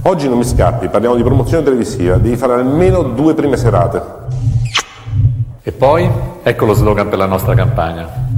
Oggi non mi scappi, parliamo di promozione televisiva, devi fare almeno 2 prime serate. E poi, ecco lo slogan per la nostra campagna.